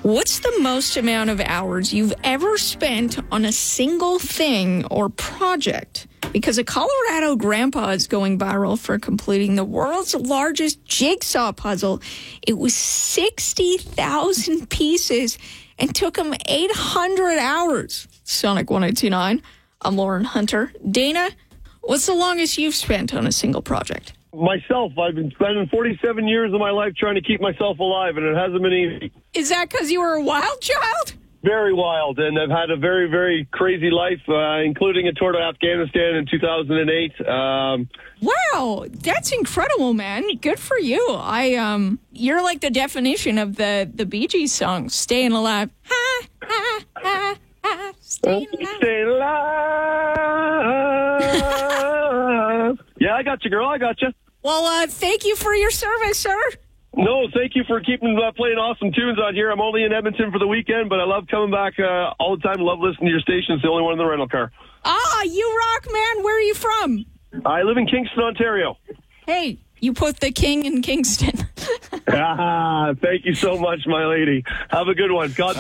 What's the most amount of hours you've ever spent on a single thing or project? Because a Colorado grandpa is going viral for completing the world's largest jigsaw puzzle. It was 60,000 pieces and took him 800 hours. Sonic 1029. I'm Lauren Hunter. Dana, what's the longest you've spent on a single project? Myself, I've been spending 47 years of my life trying to keep myself alive, and it hasn't been easy. Is that because you were a wild child? Very wild, and I've had a very, very crazy life, including a tour to Afghanistan in 2008. Wow, that's incredible, man. Good for you. You're like the definition of the Bee Gees song, "Staying Alive." Ha, ha, ha, ha, staying alive. Staying alive. Yeah, I got you, girl. I got you. Well, thank you for your service, sir. No, thank you for keeping playing awesome tunes out here. I'm only in Edmonton for the weekend, but I love coming back all the time. Love listening to your station. It's the only one in the rental car. Ah, you rock, man. Where are you from? I live in Kingston, Ontario. Hey, you put the king in Kingston. Thank you so much, my lady. Have a good one. God bless.